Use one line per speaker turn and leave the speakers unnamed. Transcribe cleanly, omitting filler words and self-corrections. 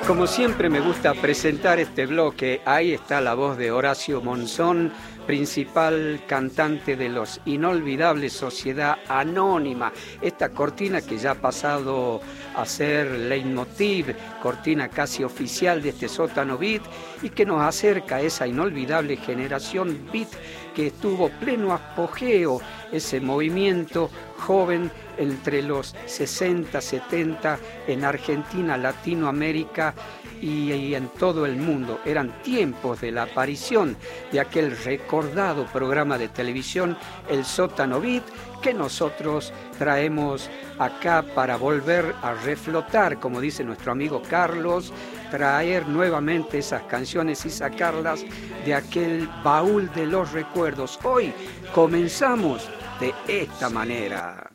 Como siempre me gusta presentar este bloque, ahí está la voz de Horacio Monzón, principal cantante de los inolvidables Sociedad Anónima, esta cortina que ya ha pasado a ser leitmotiv, cortina casi oficial de este sótano beat y que nos acerca a esa inolvidable generación beat que estuvo pleno apogeo, ese movimiento joven entre los 60, 70 en Argentina, Latinoamérica y en todo el mundo. Eran tiempos de la aparición de aquel recordado programa de televisión, El Sótano Beat, que nosotros traemos acá para volver a reflotar, como dice nuestro amigo Carlos, traer nuevamente esas canciones y sacarlas de aquel baúl de los recuerdos. Hoy comenzamos de esta manera.